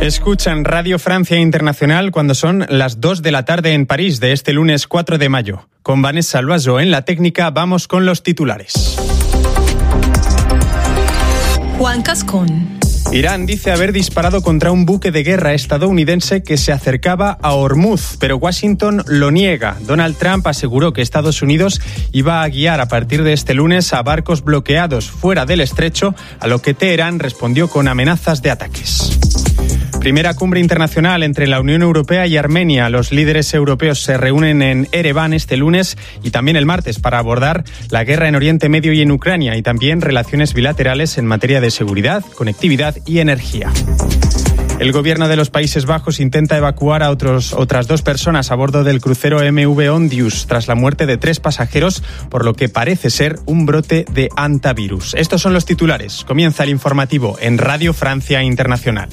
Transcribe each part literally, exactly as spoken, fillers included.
Escuchan Radio Francia Internacional cuando son las dos de la tarde en París de este lunes cuatro de mayo. Con Vanessa Loiseau en la técnica, vamos con los titulares. Juan Cascón. Irán dice haber disparado contra un buque de guerra estadounidense que se acercaba a Hormuz, pero Washington lo niega. Donald Trump aseguró que Estados Unidos iba a guiar a partir de este lunes a barcos bloqueados fuera del estrecho, a lo que Teherán respondió con amenazas de ataques. Primera cumbre internacional entre la Unión Europea y Armenia. Los líderes europeos se reúnen en Ereván este lunes y también el martes para abordar la guerra en Oriente Medio y en Ucrania, y también relaciones bilaterales en materia de seguridad, conectividad y energía. El gobierno de los Países Bajos intenta evacuar a otros, otras dos personas a bordo del crucero M V Ondius tras la muerte de tres pasajeros, por lo que parece ser un brote de hantavirus. Estos son los titulares. Comienza el informativo en Radio Francia Internacional.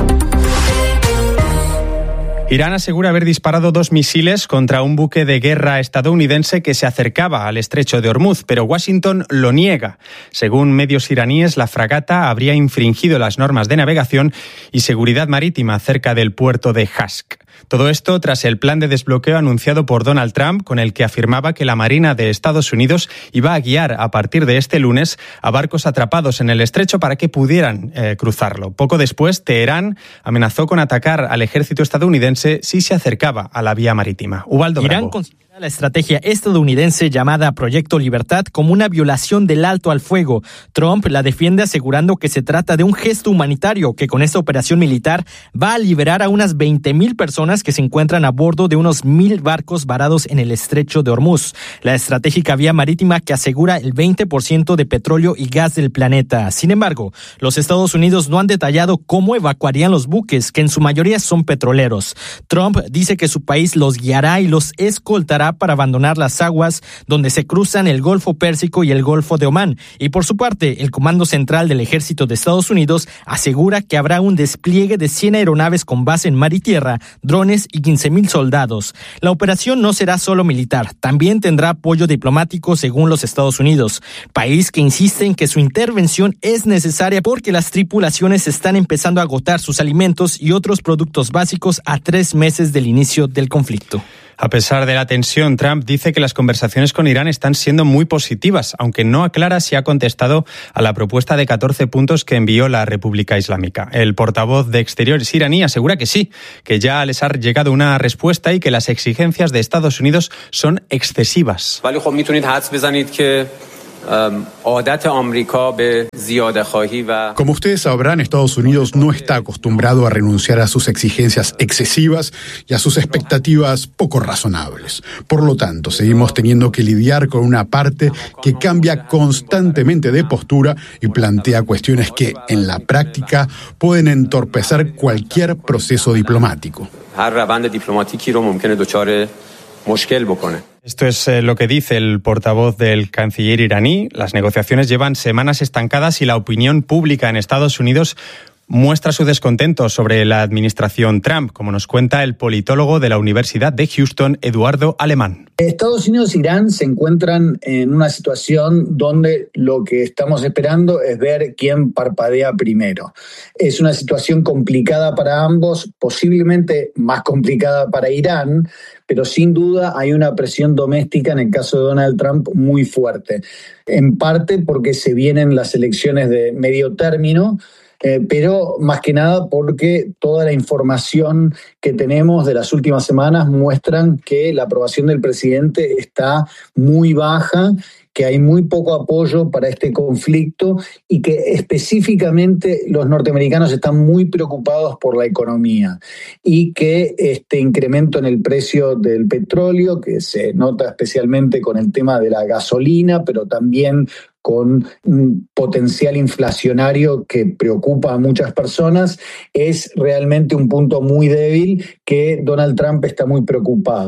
Irán asegura haber disparado dos misiles contra un buque de guerra estadounidense que se acercaba al estrecho de Hormuz, pero Washington lo niega. Según medios iraníes, la fragata habría infringido las normas de navegación y seguridad marítima cerca del puerto de Hask. Todo esto tras el plan de desbloqueo anunciado por Donald Trump, con el que afirmaba que la Marina de Estados Unidos iba a guiar a partir de este lunes a barcos atrapados en el estrecho para que pudieran eh, cruzarlo. Poco después, Teherán amenazó con atacar al ejército estadounidense si se acercaba a la vía marítima. Ubaldo Bravo. Irán considera la estrategia estadounidense llamada Proyecto Libertad como una violación del alto al fuego. Trump la defiende asegurando que se trata de un gesto humanitario, que con esta operación militar va a liberar a unas veinte mil personas que se encuentran a bordo de unos mil barcos varados en el estrecho de Hormuz, la estratégica vía marítima que asegura el veinte por ciento de petróleo y gas del planeta. Sin embargo, los Estados Unidos no han detallado cómo evacuarían los buques, que en su mayoría son petroleros. Trump dice que su país los guiará y los escoltará para abandonar las aguas donde se cruzan el Golfo Pérsico y el Golfo de Omán. Y por su parte, el Comando Central del Ejército de Estados Unidos asegura que habrá un despliegue de cien aeronaves con base en mar y tierra, drones y quince mil soldados. La operación no será solo militar, también tendrá apoyo diplomático según los Estados Unidos, país que insiste en que su intervención es necesaria porque las tripulaciones están empezando a agotar sus alimentos y otros productos básicos a tres meses del inicio del conflicto. A pesar de la tensión, Trump dice que las conversaciones con Irán están siendo muy positivas, aunque no aclara si ha contestado a la propuesta de catorce puntos que envió la República Islámica. El portavoz de Exteriores iraní asegura que sí, que ya les ha llegado una respuesta y que las exigencias de Estados Unidos son excesivas. Como ustedes sabrán, Estados Unidos no está acostumbrado a renunciar a sus exigencias excesivas y a sus expectativas poco razonables. Por lo tanto, seguimos teniendo que lidiar con una parte que cambia constantemente de postura y plantea cuestiones que, en la práctica, pueden entorpecer cualquier proceso diplomático. Esto es eh, lo que dice el portavoz del canciller iraní. Las negociaciones llevan semanas estancadas y la opinión pública en Estados Unidos muestra su descontento sobre la administración Trump, como nos cuenta el politólogo de la Universidad de Houston, Eduardo Alemán. Estados Unidos e Irán se encuentran en una situación donde lo que estamos esperando es ver quién parpadea primero. Es una situación complicada para ambos, posiblemente más complicada para Irán, pero sin duda hay una presión doméstica en el caso de Donald Trump muy fuerte. En parte porque se vienen las elecciones de medio término, Eh, pero más que nada porque toda la información que tenemos de las últimas semanas muestran que la aprobación del presidente está muy baja, que hay muy poco apoyo para este conflicto y que específicamente los norteamericanos están muy preocupados por la economía y que este incremento en el precio del petróleo, que se nota especialmente con el tema de la gasolina, pero también con un potencial inflacionario que preocupa a muchas personas, es realmente un punto muy débil que Donald Trump está muy preocupado.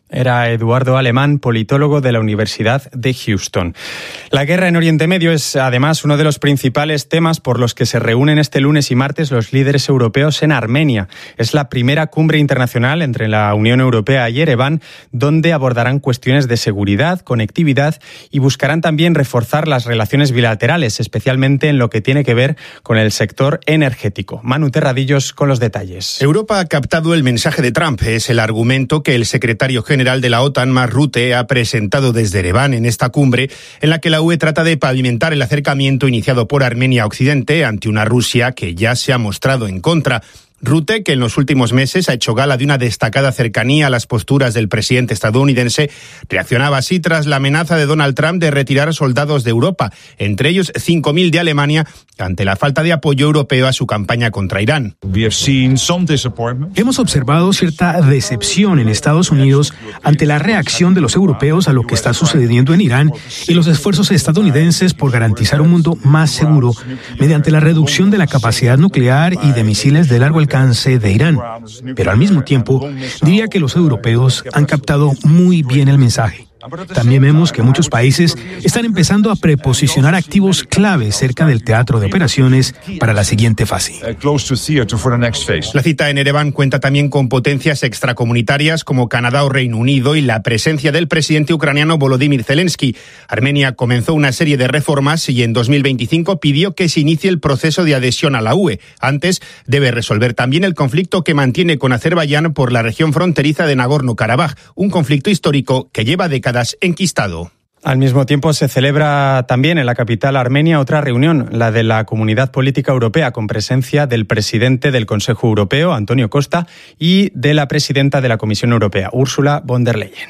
Era Eduardo Alemán, politólogo de la Universidad de Houston. La guerra en Oriente Medio es además uno de los principales temas por los que se reúnen este lunes y martes los líderes europeos en Armenia. Es la primera cumbre internacional entre la Unión Europea y Ereván, donde abordarán cuestiones de seguridad, conectividad y buscarán también reforzar las relaciones bilaterales, especialmente en lo que tiene que ver con el sector energético. Manu Terradillos con los detalles. Europa ha captado el mensaje de Trump. Es el argumento que el secretario general general de la OTAN, Mark Rutte, ha presentado desde Ereván en esta cumbre en la que la U E trata de pavimentar el acercamiento iniciado por Armenia a Occidente ante una Rusia que ya se ha mostrado en contra. Rutte, que en los últimos meses ha hecho gala de una destacada cercanía a las posturas del presidente estadounidense, reaccionaba así tras la amenaza de Donald Trump de retirar soldados de Europa, entre ellos cinco mil de Alemania, ante la falta de apoyo europeo a su campaña contra Irán. Hemos observado cierta decepción en Estados Unidos ante la reacción de los europeos a lo que está sucediendo en Irán y los esfuerzos estadounidenses por garantizar un mundo más seguro mediante la reducción de la capacidad nuclear y de misiles de largo alcance de Irán. Pero al mismo tiempo, diría que los europeos han captado muy bien el mensaje. También vemos que muchos países están empezando a preposicionar activos clave cerca del teatro de operaciones para la siguiente fase. La cita en Ereván cuenta también con potencias extracomunitarias como Canadá o Reino Unido y la presencia del presidente ucraniano Volodymyr Zelensky. Armenia comenzó una serie de reformas y en dos mil veinticinco pidió que se inicie el proceso de adhesión a la U E. Antes debe resolver también el conflicto que mantiene con Azerbaiyán por la región fronteriza de Nagorno-Karabaj, un conflicto histórico que lleva décadas enquistado. Al mismo tiempo se celebra también en la capital armenia otra reunión, la de la Comunidad Política Europea, con presencia del presidente del Consejo Europeo, Antonio Costa, y de la presidenta de la Comisión Europea, Ursula von der Leyen.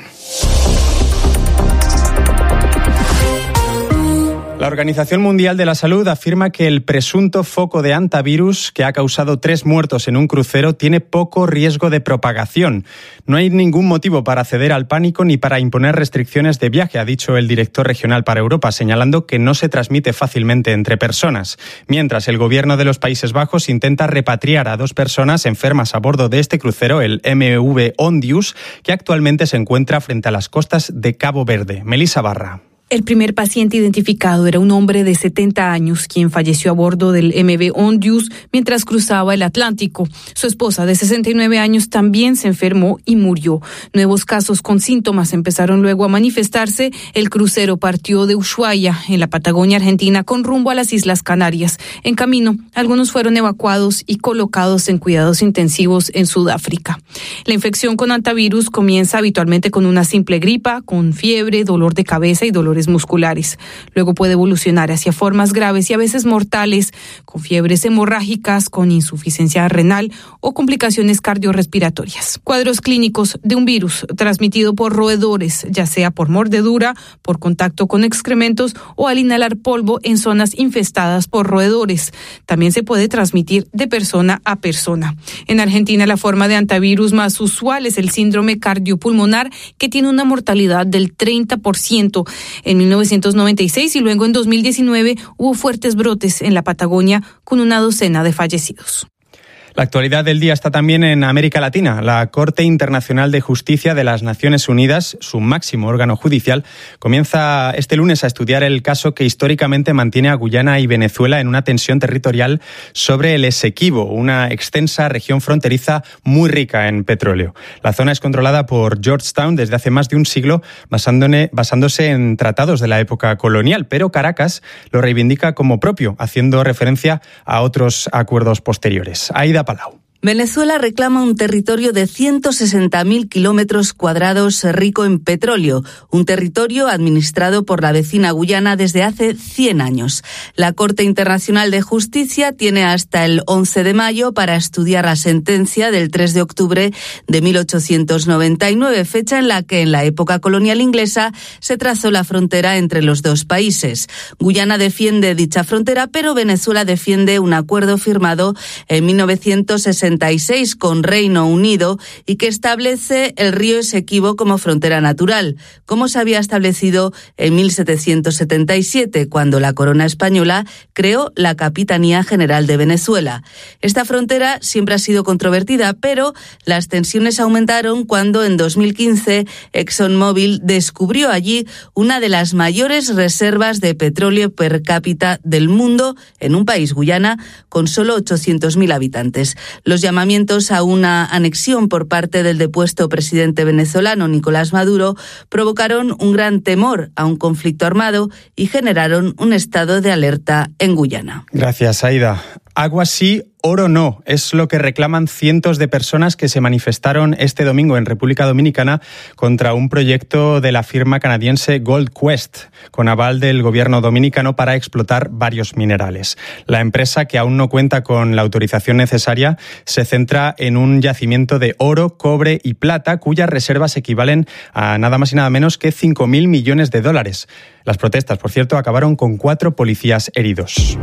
La Organización Mundial de la Salud afirma que el presunto foco de hantavirus que ha causado tres muertos en un crucero tiene poco riesgo de propagación. No hay ningún motivo para ceder al pánico ni para imponer restricciones de viaje, ha dicho el director regional para Europa, señalando que no se transmite fácilmente entre personas. Mientras, el gobierno de los Países Bajos intenta repatriar a dos personas enfermas a bordo de este crucero, el M V Ondius, que actualmente se encuentra frente a las costas de Cabo Verde. Melissa Barra. El primer paciente identificado era un hombre de setenta años, quien falleció a bordo del M V Ondius mientras cruzaba el Atlántico. Su esposa, de sesenta y nueve años, también se enfermó y murió. Nuevos casos con síntomas empezaron luego a manifestarse. El crucero partió de Ushuaia, en la Patagonia Argentina, con rumbo a las Islas Canarias. En camino, algunos fueron evacuados y colocados en cuidados intensivos en Sudáfrica. La infección con hantavirus comienza habitualmente con una simple gripa, con fiebre, dolor de cabeza y dolor musculares. Luego puede evolucionar hacia formas graves y a veces mortales, con fiebres hemorrágicas, con insuficiencia renal o complicaciones cardiorrespiratorias. Cuadros clínicos de un virus transmitido por roedores, ya sea por mordedura, por contacto con excrementos o al inhalar polvo en zonas infestadas por roedores. También se puede transmitir de persona a persona. En Argentina, la forma de hantavirus más usual es el síndrome cardiopulmonar, que tiene una mortalidad del treinta por ciento. En mil novecientos noventa y seis y luego en dos mil diecinueve hubo fuertes brotes en la Patagonia con una docena de fallecidos. La actualidad del día está también en América Latina. La Corte Internacional de Justicia de las Naciones Unidas, su máximo órgano judicial, comienza este lunes a estudiar el caso que históricamente mantiene a Guyana y Venezuela en una tensión territorial sobre el Esequibo, una extensa región fronteriza muy rica en petróleo. La zona es controlada por Georgetown desde hace más de un siglo, basándose en tratados de la época colonial, pero Caracas lo reivindica como propio, haciendo referencia a otros acuerdos posteriores. Aida Palau. Venezuela reclama un territorio de ciento sesenta mil kilómetros cuadrados rico en petróleo, un territorio administrado por la vecina Guyana desde hace cien años. La Corte Internacional de Justicia tiene hasta el once de mayo para estudiar la sentencia del tres de octubre de mil ochocientos noventa y nueve, fecha en la que en la época colonial inglesa se trazó la frontera entre los dos países. Guyana defiende dicha frontera, pero Venezuela defiende un acuerdo firmado en mil novecientos sesenta setenta y seis con Reino Unido y que establece el río Esequibo como frontera natural, como se había establecido en mil setecientos setenta y siete, cuando la corona española creó la Capitanía General de Venezuela. Esta frontera siempre ha sido controvertida, pero las tensiones aumentaron cuando en dos mil quince ExxonMobil descubrió allí una de las mayores reservas de petróleo per cápita del mundo en un país, Guyana, con solo ochocientos mil habitantes. Los llamamientos a una anexión por parte del depuesto presidente venezolano Nicolás Maduro provocaron un gran temor a un conflicto armado y generaron un estado de alerta en Guyana. Gracias, Aida. Agua sí, oro no. Es lo que reclaman cientos de personas que se manifestaron este domingo en República Dominicana contra un proyecto de la firma canadiense Gold Quest, con aval del gobierno dominicano para explotar varios minerales. La empresa, que aún no cuenta con la autorización necesaria, se centra en un yacimiento de oro, cobre y plata, cuyas reservas equivalen a nada más y nada menos que cinco mil millones de dólares. Las protestas, por cierto, acabaron con cuatro policías heridos.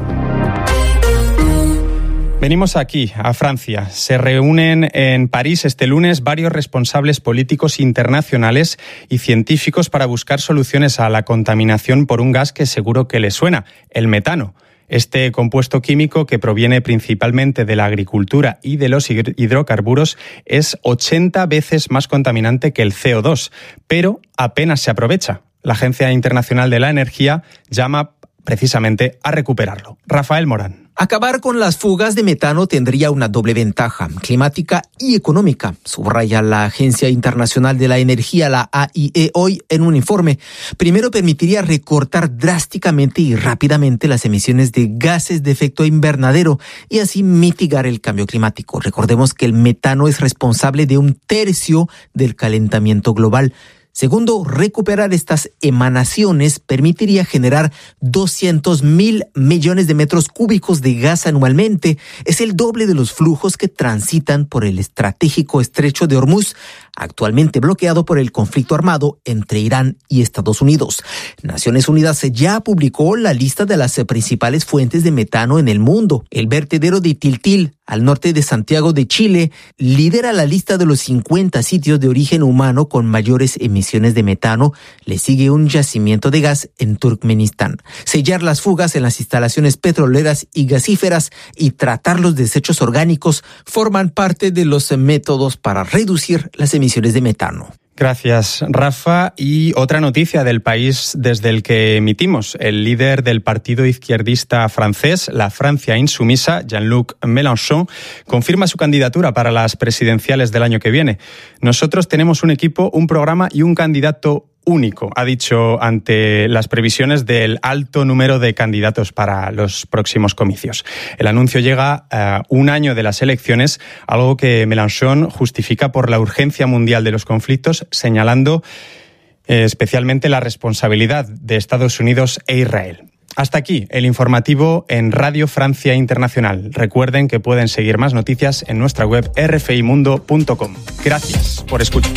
Venimos aquí, a Francia. Se reúnen en París este lunes varios responsables políticos internacionales y científicos para buscar soluciones a la contaminación por un gas que seguro que les suena, el metano. Este compuesto químico, que proviene principalmente de la agricultura y de los hidrocarburos, es ochenta veces más contaminante que el C O dos, pero apenas se aprovecha. La Agencia Internacional de la Energía llama precisamente a recuperarlo. Rafael Morán. Acabar con las fugas de metano tendría una doble ventaja, climática y económica, subraya la Agencia Internacional de la Energía, la A I E, hoy en un informe. Primero, permitiría recortar drásticamente y rápidamente las emisiones de gases de efecto invernadero y así mitigar el cambio climático. Recordemos que el metano es responsable de un tercio del calentamiento global. Segundo, recuperar estas emanaciones permitiría generar doscientos mil millones de metros cúbicos de gas anualmente. Es el doble de los flujos que transitan por el estratégico estrecho de Hormuz, actualmente bloqueado por el conflicto armado entre Irán y Estados Unidos. Naciones Unidas ya publicó la lista de las principales fuentes de metano en el mundo. El vertedero de Tiltil, al norte de Santiago de Chile, lidera la lista de los cincuenta sitios de origen humano con mayores emisiones de metano. Le sigue un yacimiento de gas en Turkmenistán. Sellar las fugas en las instalaciones petroleras y gasíferas y tratar los desechos orgánicos forman parte de los métodos para reducir las emisiones de metano. Gracias, Rafa. Y otra noticia del país desde el que emitimos. El líder del partido izquierdista francés, la Francia Insumisa, Jean-Luc Mélenchon, confirma su candidatura para las presidenciales del año que viene. Nosotros tenemos un equipo, un programa y un candidato único, ha dicho ante las previsiones del alto número de candidatos para los próximos comicios. El anuncio llega a uh, un año de las elecciones, algo que Mélenchon justifica por la urgencia mundial de los conflictos, señalando eh, especialmente la responsabilidad de Estados Unidos e Israel. Hasta aquí el informativo en Radio Francia Internacional. Recuerden que pueden seguir más noticias en nuestra web r f i mundo punto com. Gracias por escuchar.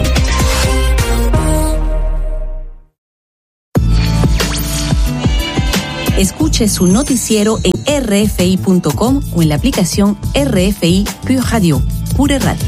Escuche su noticiero en r f i punto com o en la aplicación R F I Pure Radio. Pure Radio.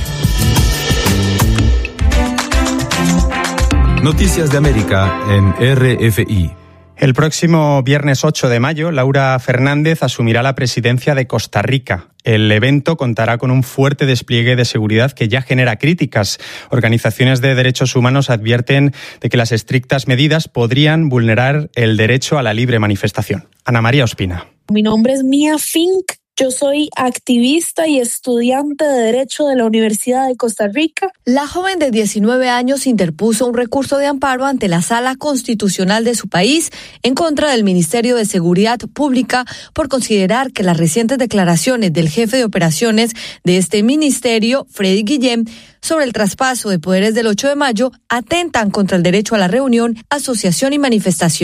Noticias de América en R F I. El próximo viernes ocho de mayo, Laura Fernández asumirá la presidencia de Costa Rica. El evento contará con un fuerte despliegue de seguridad que ya genera críticas. Organizaciones de derechos humanos advierten de que las estrictas medidas podrían vulnerar el derecho a la libre manifestación. Ana María Ospina. Mi nombre es Mia Fink. Yo soy activista y estudiante de Derecho de la Universidad de Costa Rica. La joven de diecinueve años interpuso un recurso de amparo ante la Sala Constitucional de su país en contra del Ministerio de Seguridad Pública por considerar que las recientes declaraciones del jefe de operaciones de este ministerio, Freddy Guillem, sobre el traspaso de poderes del ocho de mayo atentan contra el derecho a la reunión, asociación y manifestación.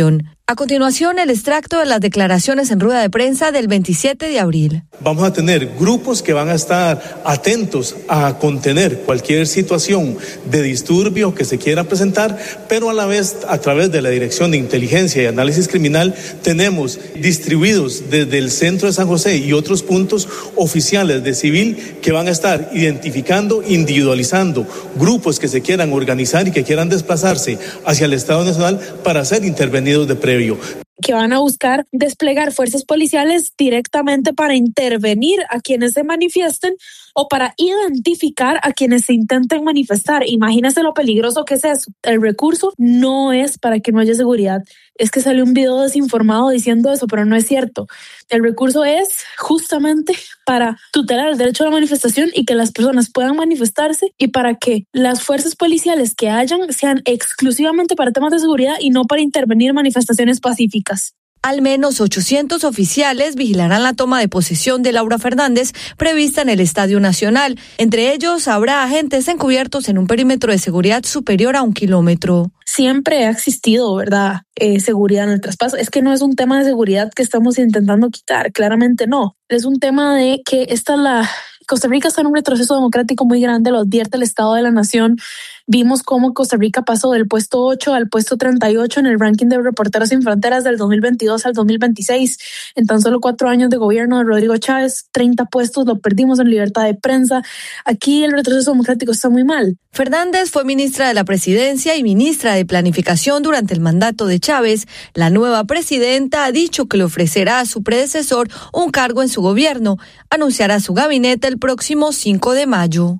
A continuación, el extracto de las declaraciones en rueda de prensa del veintisiete de abril. Vamos a tener grupos que van a estar atentos a contener cualquier situación de disturbio que se quiera presentar, pero a la vez, a través de la Dirección de Inteligencia y Análisis Criminal, tenemos distribuidos desde el centro de San José y otros puntos oficiales de civil que van a estar identificando, individualizando grupos que se quieran organizar y que quieran desplazarse hacia el Estado Nacional para ser intervenidos de previo. Que van a buscar desplegar fuerzas policiales directamente para intervenir a quienes se manifiesten o para identificar a quienes se intenten manifestar. Imagínense lo peligroso que es eso. El recurso no es para que no haya seguridad. Es que salió un video desinformado diciendo eso, pero no es cierto. El recurso es justamente para tutelar el derecho a la manifestación y que las personas puedan manifestarse y para que las fuerzas policiales que hayan sean exclusivamente para temas de seguridad y no para intervenir en manifestaciones pacíficas. Al menos ochocientos oficiales vigilarán la toma de posesión de Laura Fernández prevista en el Estadio Nacional. Entre ellos habrá agentes encubiertos en un perímetro de seguridad superior a un kilómetro. Siempre ha existido, ¿verdad? Eh, seguridad en el traspaso. Es que no es un tema de seguridad que estamos intentando quitar, claramente no. Es un tema de que esta la... Costa Rica está en un retroceso democrático muy grande, lo advierte el Estado de la Nación. Vimos cómo Costa Rica pasó del puesto ocho al puesto treinta y ocho en el ranking de Reporteros Sin Fronteras del dos mil veintidós al dos mil veintiséis. En tan solo cuatro años de gobierno de Rodrigo Chávez, treinta puestos lo perdimos en libertad de prensa. Aquí el retroceso democrático está muy mal. Fernández fue ministra de la Presidencia y ministra de Planificación durante el mandato de Chávez. La nueva presidenta ha dicho que le ofrecerá a su predecesor un cargo en su gobierno. Anunciará su gabinete el próximo cinco de mayo.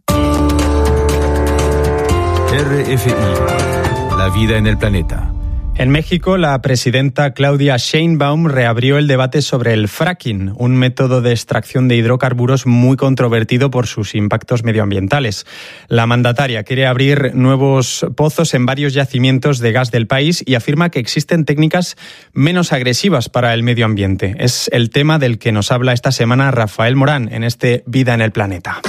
R F I, la vida en el planeta. En México, la presidenta Claudia Sheinbaum reabrió el debate sobre el fracking, un método de extracción de hidrocarburos muy controvertido por sus impactos medioambientales. La mandataria quiere abrir nuevos pozos en varios yacimientos de gas del país y afirma que existen técnicas menos agresivas para el medio ambiente. Es el tema del que nos habla esta semana Rafael Morán en este Vida en el Planeta.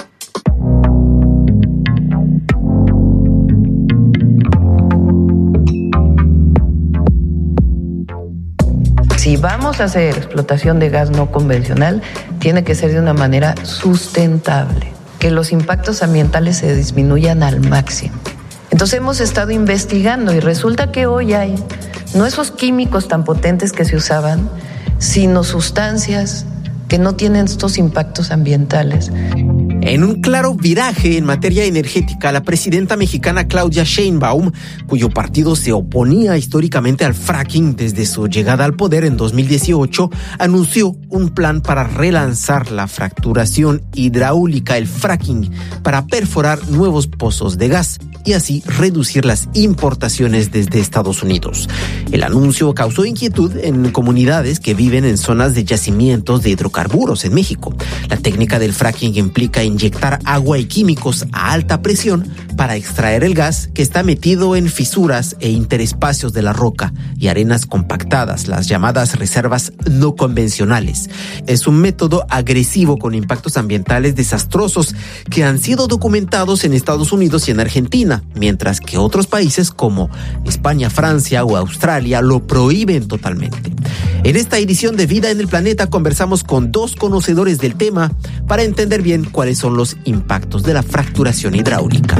Si vamos a hacer explotación de gas no convencional, tiene que ser de una manera sustentable, que los impactos ambientales se disminuyan al máximo. Entonces hemos estado investigando y resulta que hoy hay no esos químicos tan potentes que se usaban, sino sustancias que no tienen estos impactos ambientales. En un claro viraje en materia energética, la presidenta mexicana Claudia Sheinbaum, cuyo partido se oponía históricamente al fracking desde su llegada al poder en dos mil dieciocho, anunció un plan para relanzar la fracturación hidráulica, el fracking, para perforar nuevos pozos de gas y así reducir las importaciones desde Estados Unidos. El anuncio causó inquietud en comunidades que viven en zonas de yacimientos de hidrocarburos en México. La técnica del fracking implica inyectar agua y químicos a alta presión para extraer el gas que está metido en fisuras e interespacios de la roca y arenas compactadas, las llamadas reservas no convencionales. Es un método agresivo con impactos ambientales desastrosos que han sido documentados en Estados Unidos y en Argentina, mientras que otros países como España, Francia o Australia lo prohíben totalmente. En esta edición de Vida en el Planeta conversamos con dos conocedores del tema para entender bien cuáles son los impactos de la fracturación hidráulica.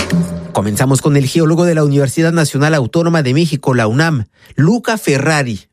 Comenzamos con el geólogo de la Universidad Nacional Autónoma de México, la UNAM, Luca Ferrari.